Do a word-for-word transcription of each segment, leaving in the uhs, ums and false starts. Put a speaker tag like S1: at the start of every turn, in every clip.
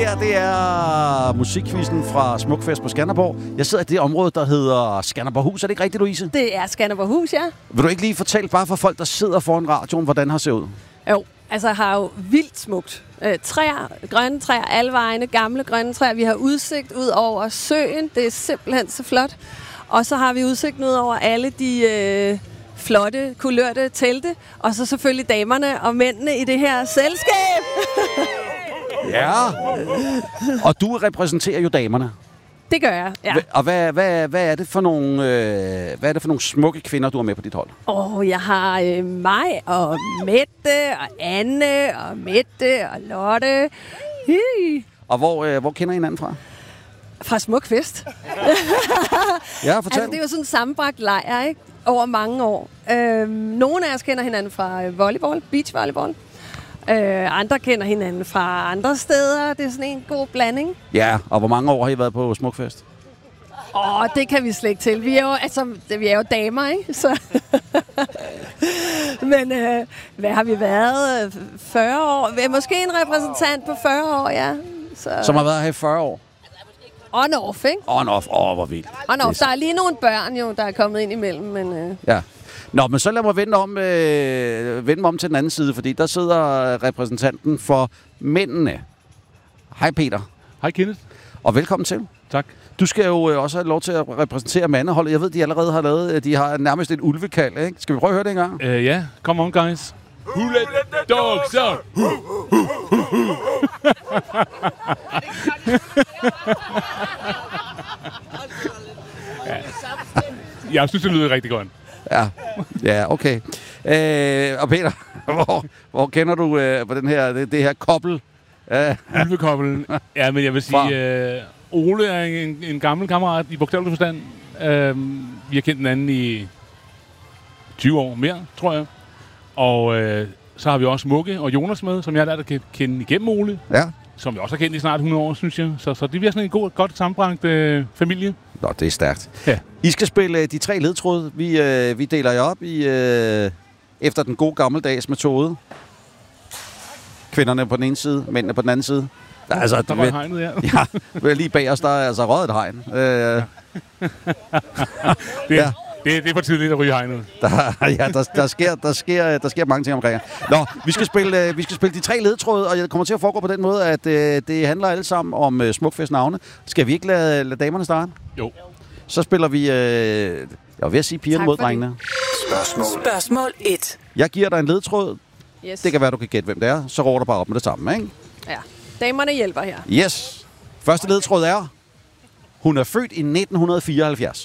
S1: Her det er musikquizzen fra Smukfest på Skanderborg. Jeg sidder i det område, der hedder Skanderborghus. Er det ikke rigtigt, Louise?
S2: Det er Skanderborghus, ja.
S1: Vil du ikke lige fortælle bare for folk, der sidder foran radioen, hvordan det ser ud?
S2: Jo, altså jeg har jo vildt smukt. Øh, træer, grønne træer, alle vegne, gamle grønne træer. Vi har udsigt ud over søen. Det er simpelthen så flot. Og så har vi udsigt ud over alle de øh, flotte, kulørte telte. Og så selvfølgelig damerne og mændene i det her selskab.
S1: Ja, og du repræsenterer jo damerne.
S2: Det gør jeg, ja.
S1: Hva- Og hvad, hvad, hvad, er det for nogle, øh, hvad er det for nogle smukke kvinder, du har med på dit hold?
S2: Åh, oh, jeg har øh, mig og Mette og Anne og Mette og Lotte. Hi.
S1: Og hvor, øh, hvor kender I hinanden fra?
S2: Fra Smukfest.
S1: Ja, fortæl.
S2: Altså, det er jo sådan en sammenbragt lejr, ikke? Over mange år. Øhm, nogle af os kender hinanden fra volleyball, beachvolleyball. Øh, andre kender hinanden fra andre steder. Det er sådan en god blanding.
S1: Ja, og hvor mange år har I været på Smukfest?
S2: Åh, det kan vi slet ikke til. Vi er jo, altså, vi er jo damer, ikke? Så Men øh, hvad har vi været? fyrre år? Måske en repræsentant på fyrre år, ja. Så
S1: Som har været her i fyrre år?
S2: on off, ikke?
S1: On off. Åh, oh, hvor vildt.
S2: On off. Der er lige nogle børn, jo, der er kommet ind imellem, men Øh...
S1: Ja. Nå, men så lad mig vende om, øh, vende mig om til den anden side, fordi der sidder repræsentanten for mændene. Hej Peter.
S3: Hej Kenneth.
S1: Og velkommen til.
S3: Tak.
S1: Du skal jo øh, også have lov til at repræsentere mandeholdet. Jeg ved, de allerede har lavet, de har nærmest et ulvekald, ikke? Skal vi prøve at høre det engang?
S3: Uh, ja, yeah. Come on guys. Who let the dogs out? Ja. Jeg synes, det lyder rigtig godt.
S1: Ja, ja, okay. Øh, og Peter, hvor, hvor kender du øh, på den her, det, det her kobbel? Øh.
S3: Ulvekobbelen. Ja, men jeg vil sige, øh, Ole er en, en gammel kammerat i bogstavelig forstand. Øh, vi har kendt den anden i tyve år mere, tror jeg. Og øh, så har vi også Mugge og Jonas med, som jeg har lært at kende igennem Ole.
S1: Ja.
S3: Som vi også har kendt i snart hundrede år, synes jeg. Så, så det bliver sådan en god, godt sammenbragt øh, familie.
S1: Nå, det er stærkt.
S3: Ja.
S1: I skal spille øh, de tre ledtråde. Vi, øh, vi deler jer op i, øh, efter den gode gammeldags metode. Kvinderne på den ene side, mændene på den anden side. Der,
S3: Der,
S1: altså,
S3: der røg hegnet, ja.
S1: Ja, lige bag os, der er altså røget et hegn. Øh,
S3: det,
S1: ja.
S3: det, det er for tidligt at ryge hegnet.
S1: Der, ja, der, der, sker, der, sker, der sker mange ting omkring jer. Nå, vi skal, spille, øh, vi skal spille de tre ledtråde, og jeg kommer til at foregå på den måde, at øh, det handler alle sammen om øh, Smukfest navne. Skal vi ikke lade, lade damerne starte?
S3: Jo.
S1: Så spiller vi, øh, jeg var ved at sige pigerne mod drengene.
S4: Spørgsmål. Spørgsmål et.
S1: Jeg giver dig en ledtråd.
S2: yes.
S1: Det kan være, du kan gætte, hvem det er. Så råber du bare op med det samme, ikke?
S2: Ja. Damerne hjælper her.
S1: Yes. Første ledtråd er, hun er født i nitten fireoghalvfjerds.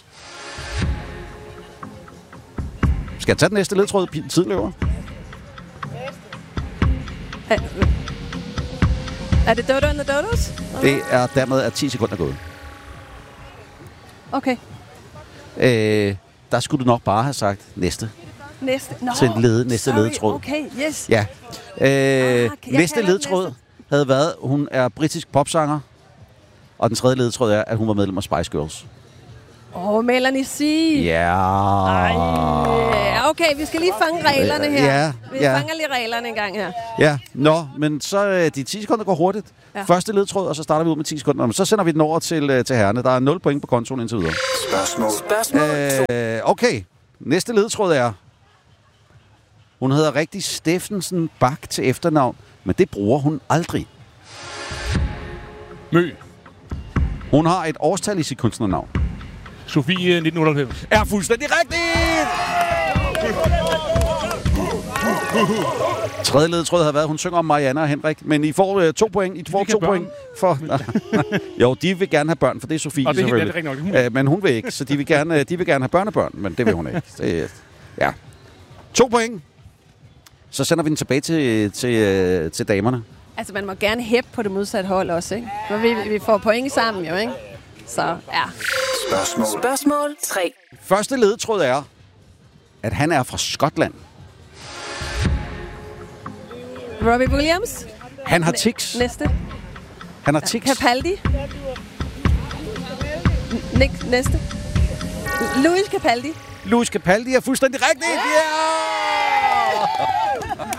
S1: Skal jeg tage den næste ledtråd? Tiden løber.
S2: Er, er det Dodo and the Dodos?
S1: Det er dermed at ti sekunder gået.
S2: Okay.
S1: Øh, der skulle du nok bare have sagt næste.
S2: Næste. Nå,
S1: Til led, næste
S2: sorry.
S1: ledtråd.
S2: Okay, yes.
S1: Ja. Øh,
S2: jeg
S1: næste
S2: kalder den
S1: ledtråd
S2: næste.
S1: havde været, hun er britisk popsanger. Og den tredje ledtråd er, at hun var medlem af Spice Girls.
S2: Åh, oh, Melanie C.
S1: Ja.
S2: Ej, okay, vi skal lige fange reglerne her.
S1: Ja,
S2: Vi
S1: ja.
S2: fanger lige reglerne en gang her.
S1: Ja, nå, men så øh, de ti sekunder går hurtigt.
S2: Ja.
S1: Første ledtråd, og så starter vi ud med ti sekunder. Men så sender vi den over til, øh, til herrene. Der er nul point på kontoen indtil videre.
S4: Spørgsmål. Spørgsmål.
S1: Øh, okay, næste ledtråd er, hun hedder rigtig Steffensen Bak til efternavn, men det bruger hun aldrig.
S3: Mø.
S1: Hun har et årstal i sit kunstnernavn.
S3: Sofie nitten otteoghalvfems.
S1: Er fuldstændig rigtigt! Tredje ledtråd har været, at hun synger om Marianne og Henrik, men I får øh, to point. I får
S3: kan
S1: to
S3: børn.
S1: point for... Jo, de vil gerne have børn, for det er Sofie
S3: Og det er helt-
S1: selvfølgelig.
S3: det er rigtig nok.
S1: Øh, men hun vil ikke, så de vil gerne, de vil gerne have børnebørn, men det vil hun ikke. Det, ja. To point. Så sender vi den tilbage til, til, øh, til damerne.
S2: Altså, man må gerne hæppe på det modsatte hold også, ikke? For vi, vi får point sammen jo, ikke? Så, ja.
S4: Spørgsmål. Spørgsmål tre.
S1: Første ledtråd er, at han er fra Skotland.
S2: Robbie Williams.
S1: Han har tics.
S2: Næste.
S1: Han har tics.
S2: Capaldi. Nick, næste. Louis Capaldi.
S1: Louis Capaldi er fuldstændig rigtigt. Ja!